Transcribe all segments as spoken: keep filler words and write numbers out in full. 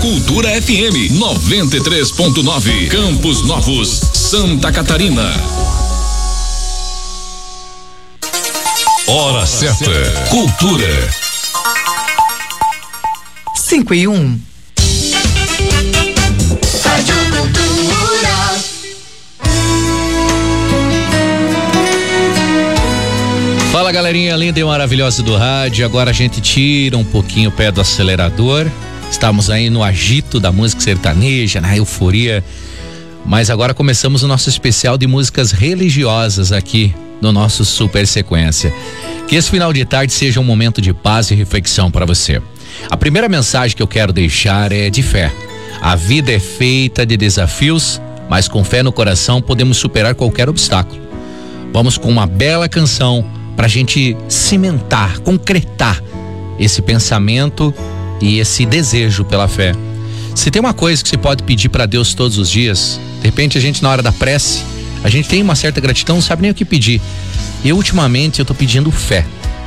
Cultura F M noventa e três ponto nove, Campos Novos, Santa Catarina. Hora certa. Cultura. Cinco e um. Rádio Cultura. Fala, galerinha linda e maravilhosa do rádio. Agora a gente tira um pouquinho o pé do acelerador. Estamos aí no agito da música sertaneja, na euforia. Mas agora começamos o nosso especial de músicas religiosas aqui no nosso Super Sequência. Que esse final de tarde seja um momento de paz e reflexão para você. A primeira mensagem que eu quero deixar é de fé. A vida é feita de desafios, mas com fé no coração podemos superar qualquer obstáculo. Vamos com uma bela canção para a gente cimentar, concretar esse pensamento e esse desejo pela fé. Se tem uma coisa que você pode pedir para Deus todos os dias, de repente a gente na hora da prece, a gente tem uma certa gratidão, não sabe nem o que pedir. Eu ultimamente eu tô pedindo fé.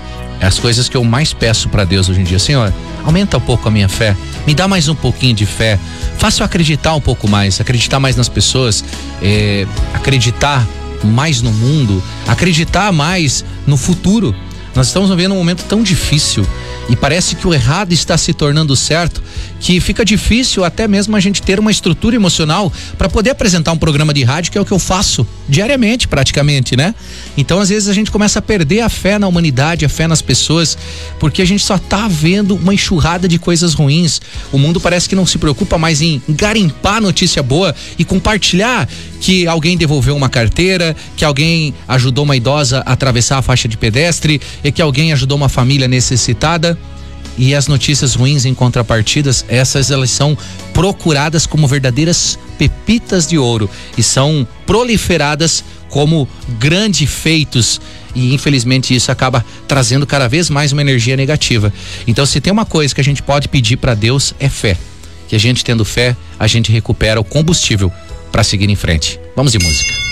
É as coisas que eu mais peço para Deus hoje em dia. Senhor, aumenta um pouco a minha fé, me dá mais um pouquinho de fé, faça eu acreditar um pouco mais, acreditar mais nas pessoas, é, acreditar mais no mundo, acreditar mais no futuro. Nós estamos vivendo um momento tão difícil e parece que o errado está se tornando certo, que fica difícil até mesmo a gente ter uma estrutura emocional para poder apresentar um programa de rádio, que é o que eu faço diariamente praticamente, né? Então às vezes a gente começa a perder a fé na humanidade, a fé nas pessoas, porque a gente só tá vendo uma enxurrada de coisas ruins. O mundo parece que não se preocupa mais em garimpar notícia boa e compartilhar que alguém devolveu uma carteira, que alguém ajudou uma idosa a atravessar a faixa de pedestre e que alguém ajudou uma família necessitada. E as notícias ruins em contrapartidas, essas elas são procuradas como verdadeiras pepitas de ouro e são proliferadas como grandes feitos, e infelizmente isso acaba trazendo cada vez mais uma energia negativa. Então, se tem uma coisa que a gente pode pedir para Deus, é fé. Que a gente tendo fé, a gente recupera o combustível para seguir em frente. Vamos de música.